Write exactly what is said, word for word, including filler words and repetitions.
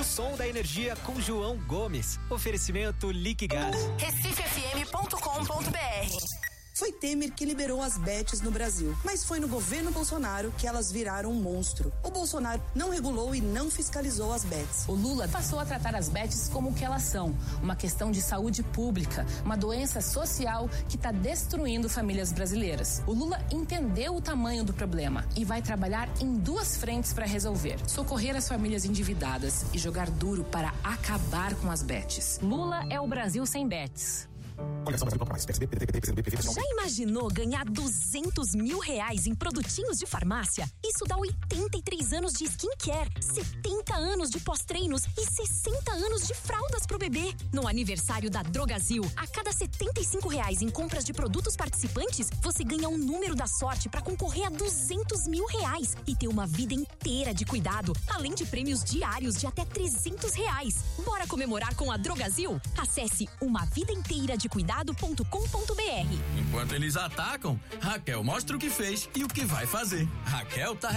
O som da energia com João Gomes. Oferecimento Liquigás. Recife F M ponto com ponto B R. Foi Temer que liberou as bets no Brasil, mas foi no governo Bolsonaro que elas viraram um monstro. O Bolsonaro não regulou e não fiscalizou as bets. O Lula passou a tratar as bets como o que elas são, uma questão de saúde pública, uma doença social que está destruindo famílias brasileiras. O Lula entendeu o tamanho do problema e vai trabalhar em duas frentes para resolver: socorrer as famílias endividadas e jogar duro para acabar com as bets. Lula é o Brasil sem bets. Já imaginou ganhar duzentos mil reais em produtinhos de farmácia? Isso dá oitenta e três anos de skincare, setenta anos de pós-treinos e sessenta anos de fraldas pro bebê. No aniversário da Drogazil, a cada setenta e cinco reais em compras de produtos participantes, você ganha um número da sorte para concorrer a duzentos mil reais e ter uma vida inteira de cuidado, além de prêmios diários de até trezentos reais. Bora comemorar com a Drogazil? Acesse uma vida inteira de cuidado ponto com ponto b r. Enquanto eles atacam, Raquel mostra o que fez e o que vai fazer. Raquel tá